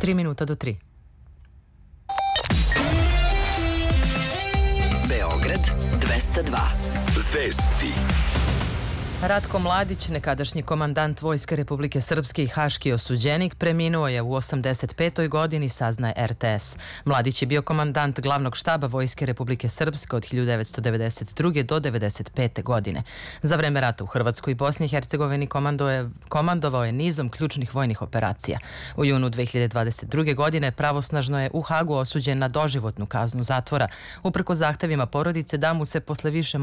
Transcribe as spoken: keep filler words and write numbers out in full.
Tri minuta do tri. Beograd dvesta dva. Vesti. Ratko Mladić, nekadašnji komandant Vojske Republike Srpske i haški osuđenik, preminuo je u osamdeset petoj godini, saznaje er te es. Mladić je bio komandant glavnog štaba Vojske Republike Srpske od hiljadu devetsto devedeset druge do devedeset pete godine. Za vreme rata u Hrvatskoj i Bosni i Hercegovini komandovao je nizom ključnih vojnih operacija. U junu dve hiljade dvadeset druge godine pravosnažno je u Hagu osuđen na doživotnu kaznu zatvora, uprkos zahtevima porodice da mu se posle više